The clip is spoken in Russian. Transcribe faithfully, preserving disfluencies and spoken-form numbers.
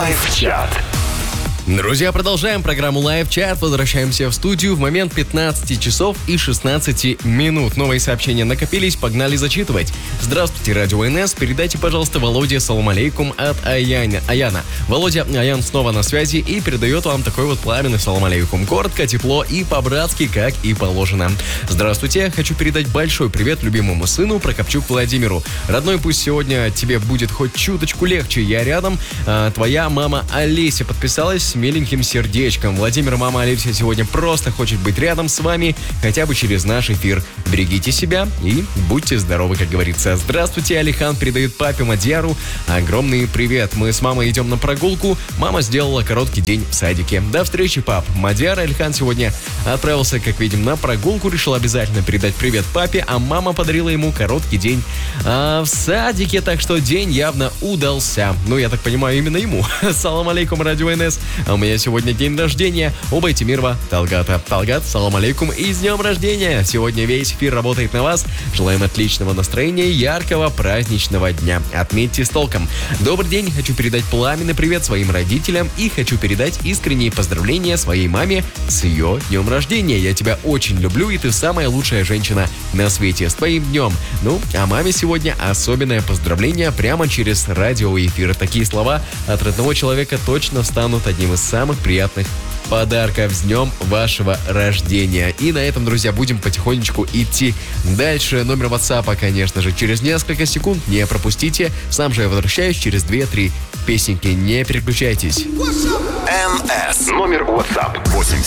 Лайв-чат. Друзья, продолжаем программу Live Chat. Возвращаемся в студию в момент пятнадцати часов и шестнадцати минут. Новые сообщения накопились, погнали зачитывать. Здравствуйте, Радио эн эс. Передайте, пожалуйста, Володе салам алейкум от Аяна. Аяна. Володя, Аян снова на связи и передает вам такой вот пламенный салам алейкум. Коротко, тепло и по-братски, как и положено. Здравствуйте. Хочу передать большой привет любимому сыну Прокопчук Владимиру. Родной, пусть сегодня тебе будет хоть чуточку легче. Я рядом. А, твоя мама Олеся подписалась с миленьким сердечком. Владимир, мама Олеся сегодня просто хочет быть рядом с вами, хотя бы через наш эфир. Берегите себя и будьте здоровы, как говорится. Здравствуйте, Алихан передает папе Мадьяру огромный привет. Мы с мамой идем на прогулку. Мама сделала короткий день в садике. До встречи, пап. Мадьяр Алихан сегодня отправился, как видим, на прогулку. Решил обязательно передать привет папе, а мама подарила ему короткий день а, в садике, так что день явно удался. Ну, я так понимаю, именно ему. Салам алейкум, Радио эн эс. А у меня сегодня день рождения у Байтимирова Талгата. Талгат, салам алейкум и с днем рождения! Сегодня весь эфир работает на вас. Желаем отличного настроения, яркого праздничного дня. Отметьте с толком. Добрый день, хочу передать пламенный привет своим родителям и хочу передать искренние поздравления своей маме с ее днем рождения. Я тебя очень люблю, и ты самая лучшая женщина на свете. С твоим днем! Ну, а маме сегодня особенное поздравление прямо через радиоэфир. Такие слова от родного человека точно станут одним из самых приятных подарков с днем вашего рождения. И на этом, друзья, будем потихонечку идти дальше. Номер WhatsApp, конечно же, через несколько секунд. Не пропустите. Сам же я возвращаюсь через две-три песенки. Не переключайтесь. эн эс. Номер WhatsApp восемь